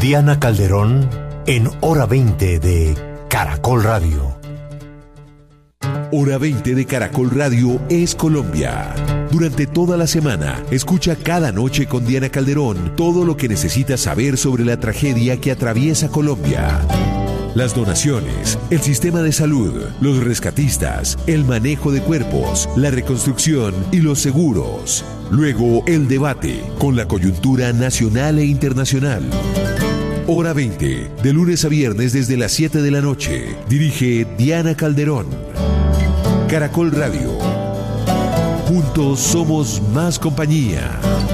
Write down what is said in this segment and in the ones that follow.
Diana Calderón en Hora 20 de Caracol Radio. Hora 20 de Caracol Radio es Colombia. Durante toda la semana, escucha cada noche con Diana Calderón todo lo que necesitas saber sobre la tragedia que atraviesa Colombia. Las donaciones, el sistema de salud, los rescatistas, el manejo de cuerpos, la reconstrucción y los seguros. Luego, el debate con la coyuntura nacional e internacional. Hora 20, de lunes a viernes desde las 7 de la noche. Dirige Diana Calderón. Caracol Radio. Juntos somos más compañía.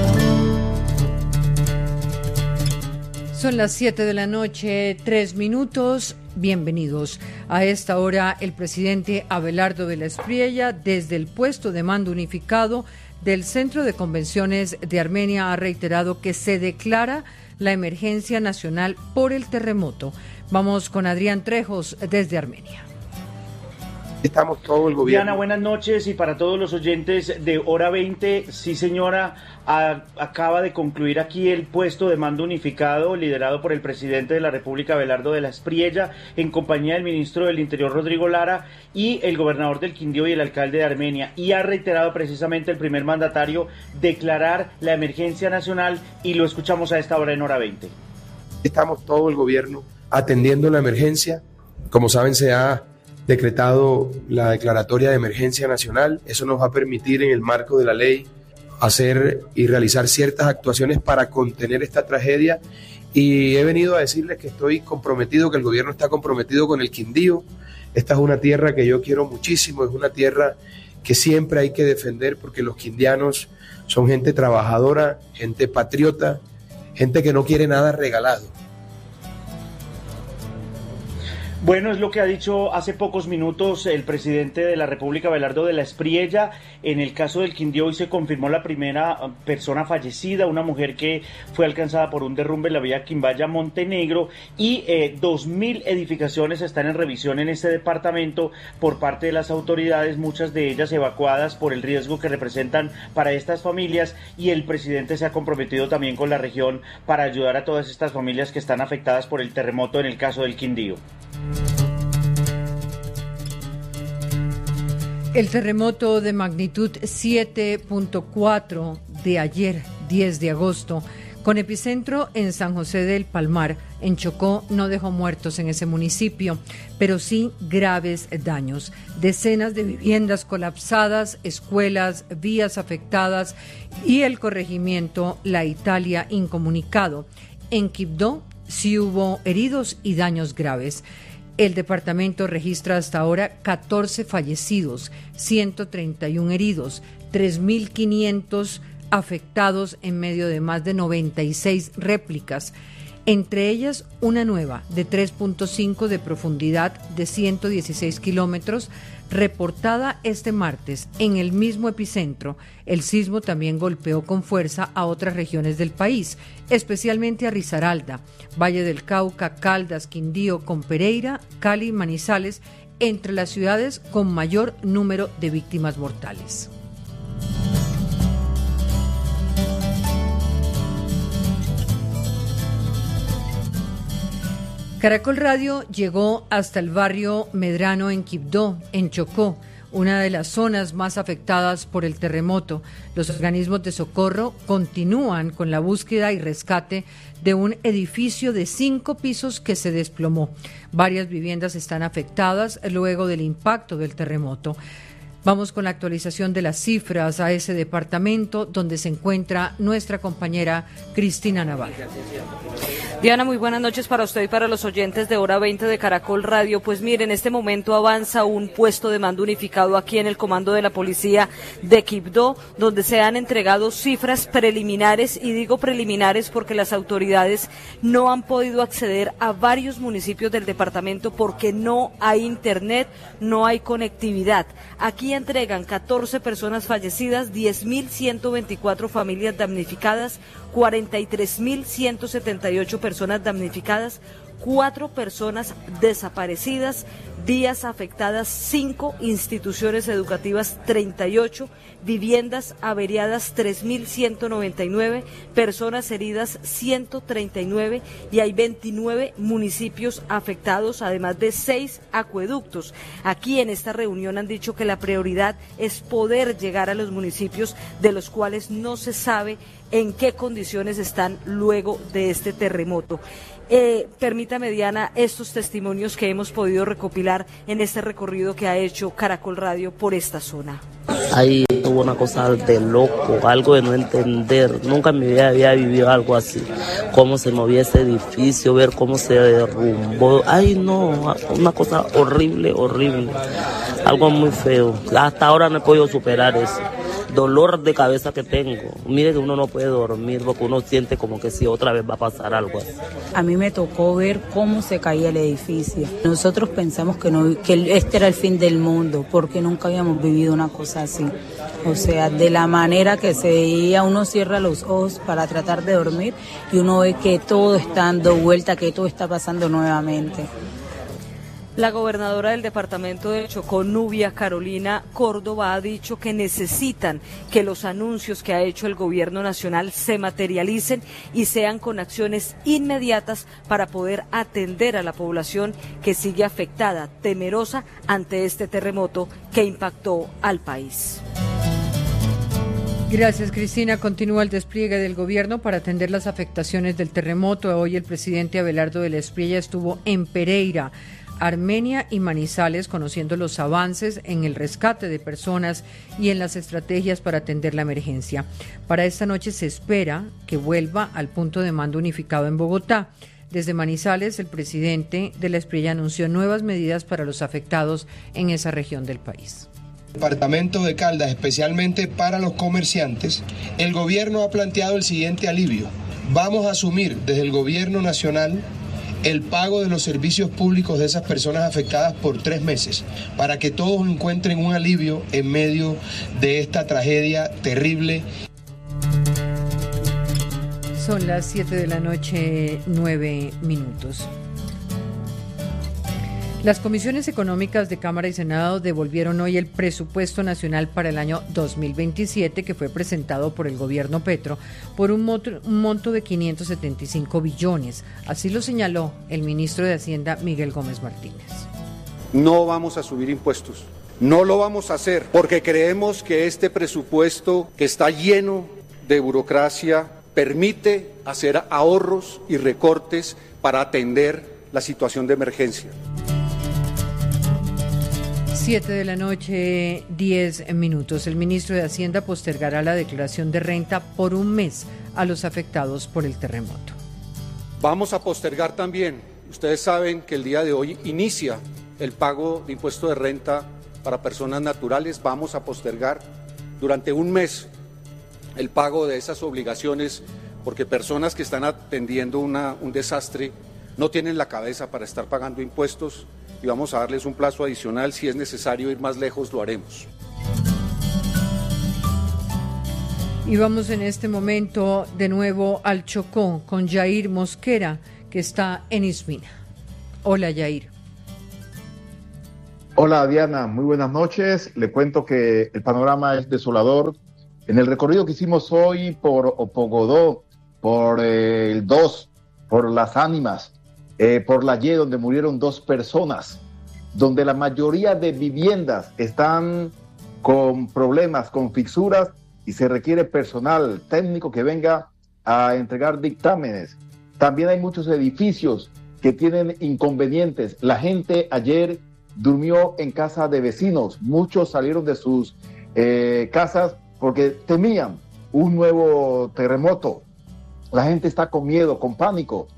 Son las 7 de la noche, 3 minutos. Bienvenidos. A esta hora, el presidente Abelardo de la Espriella, desde el puesto de mando unificado del Centro de Convenciones de Armenia, ha reiterado que se declara la emergencia nacional por el terremoto. Vamos con Adrián Trejos desde Armenia. Estamos todo el gobierno. Diana, buenas noches, y para todos los oyentes de Hora 20, sí señora, acaba de concluir aquí el puesto de mando unificado liderado por el presidente de la República, Abelardo de la Espriella, en compañía del ministro del Interior, Rodrigo Lara, y el gobernador del Quindío y el alcalde de Armenia, y ha reiterado precisamente el primer mandatario declarar la emergencia nacional, y lo escuchamos a esta hora en Hora 20. Estamos todo el gobierno atendiendo la emergencia. Como saben, se ha decretado la declaratoria de emergencia nacional. Eso nos va a permitir, en el marco de la ley, hacer y realizar ciertas actuaciones para contener esta tragedia, y he venido a decirles que estoy comprometido, que el gobierno está comprometido con el Quindío. Esta es una tierra que yo quiero muchísimo, es una tierra que siempre hay que defender, porque los quindianos son gente trabajadora, gente patriota, gente que no quiere nada regalado. Bueno, es lo que ha dicho hace pocos minutos el presidente de la República, Abelardo de la Espriella. En el caso del Quindío, hoy se confirmó la primera persona fallecida, una mujer que fue alcanzada por un derrumbe en la vía Quimbaya-Montenegro, y 2.000 edificaciones están en revisión en este departamento por parte de las autoridades, muchas de ellas evacuadas por el riesgo que representan para estas familias, y el presidente se ha comprometido también con la región para ayudar a todas estas familias que están afectadas por el terremoto en el caso del Quindío. El terremoto de magnitud 7.4 de ayer, 10 de agosto, con epicentro en San José del Palmar, en Chocó, no dejó muertos en ese municipio, pero sí graves daños. Decenas de viviendas colapsadas, escuelas, vías afectadas y el corregimiento La Italia incomunicado. En Quibdó sí hubo heridos y daños graves. El departamento registra hasta ahora 14 fallecidos, 131 heridos, 3.500 afectados en medio de más de 96 réplicas, entre ellas una nueva de 3.5 de profundidad de 116 kilómetros, reportada este martes en el mismo epicentro. El sismo también golpeó con fuerza a otras regiones del país, especialmente a Risaralda, Valle del Cauca, Caldas, Quindío, Compereira, Cali y Manizales, entre las ciudades con mayor número de víctimas mortales. Caracol Radio llegó hasta el barrio Medrano en Quibdó, en Chocó, una de las zonas más afectadas por el terremoto. Los organismos de socorro continúan con la búsqueda y rescate de un edificio de 5 pisos que se desplomó. Varias viviendas están afectadas luego del impacto del terremoto. Vamos con la actualización de las cifras a ese departamento donde se encuentra nuestra compañera Cristina Navarro. Diana, muy buenas noches para usted y para los oyentes de Hora 20 de Caracol Radio. Pues mire, en este momento avanza un puesto de mando unificado aquí en el comando de la policía de Quibdó, donde se han entregado cifras preliminares, y digo preliminares porque las autoridades no han podido acceder a varios municipios del departamento porque no hay internet, no hay conectividad. Aquí entregan 14 personas fallecidas, 10.124 familias damnificadas, 43.178 personas damnificadas, 4 personas desaparecidas, Días afectadas 5 instituciones educativas, 38, viviendas averiadas 3.199, personas heridas 139 y hay 29 municipios afectados, además de 6 acueductos. Aquí en esta reunión han dicho que la prioridad es poder llegar a los municipios de los cuales no se sabe en qué condiciones están luego de este terremoto. Permítame, Diana, estos testimonios que hemos podido recopilar en este recorrido que ha hecho Caracol Radio por esta zona. Ahí tuvo una cosa de loco, algo de no entender. Nunca en mi vida había vivido algo así. Cómo se movía ese edificio, ver cómo se derrumbó. Ay, no, una cosa horrible, horrible. Algo muy feo. Hasta ahora no he podido superar eso. Dolor de cabeza que tengo. Mire que uno no puede dormir porque uno siente como que si otra vez va a pasar algo así. A mí me tocó ver cómo se caía el edificio. Nosotros pensamos que este era el fin del mundo porque nunca habíamos vivido una cosa así. O sea, de la manera que se veía, uno cierra los ojos para tratar de dormir y uno ve que todo está dando vuelta, que todo está pasando nuevamente. La gobernadora del departamento de Chocó, Nubia Carolina Córdoba, ha dicho que necesitan que los anuncios que ha hecho el gobierno nacional se materialicen y sean con acciones inmediatas para poder atender a la población que sigue afectada, temerosa ante este terremoto que impactó al país. Gracias, Cristina. Continúa el despliegue del gobierno para atender las afectaciones del terremoto. Hoy el presidente Abelardo de la Espriella estuvo en Pereira, Armenia y Manizales, conociendo los avances en el rescate de personas y en las estrategias para atender la emergencia. Para esta noche se espera que vuelva al punto de mando unificado en Bogotá. Desde Manizales, el presidente de la Espriella anunció nuevas medidas para los afectados en esa región del país. Departamento de Caldas, especialmente para los comerciantes, el gobierno ha planteado el siguiente alivio. Vamos a asumir desde el gobierno nacional el pago de los servicios públicos de esas personas afectadas por 3 meses, para que todos encuentren un alivio en medio de esta tragedia terrible. Son las 7 de la noche, 9 minutos. Las comisiones económicas de Cámara y Senado devolvieron hoy el presupuesto nacional para el año 2027 que fue presentado por el gobierno Petro por un monto de 575 billones. Así lo señaló el ministro de Hacienda, Miguel Gómez Martínez. No vamos a subir impuestos, no lo vamos a hacer porque creemos que este presupuesto que está lleno de burocracia permite hacer ahorros y recortes para atender la situación de emergencia. 7 de la noche, 10 minutos. El ministro de Hacienda postergará la declaración de renta por un mes a los afectados por el terremoto. Vamos a postergar también, ustedes saben que el día de hoy inicia el pago de impuesto de renta para personas naturales. Vamos a postergar durante un mes el pago de esas obligaciones porque personas que están atendiendo un desastre no tienen la cabeza para estar pagando impuestos. Y vamos a darles un plazo adicional. Si es necesario ir más lejos, lo haremos. Y vamos en este momento de nuevo al Chocó con Yair Mosquera, que está en Ismina. Hola, Yair. Hola, Diana. Muy buenas noches. Le cuento que el panorama es desolador. En el recorrido que hicimos hoy por Opogodó, por el 2, por Las Ánimas, por la Y, donde murieron 2 personas, donde la mayoría de viviendas están con problemas, con fisuras, y se requiere personal técnico que venga a entregar dictámenes. También hay muchos edificios que tienen inconvenientes. La gente ayer durmió en casa de vecinos, muchos salieron de sus casas porque temían un nuevo terremoto. La gente está con miedo, con pánico.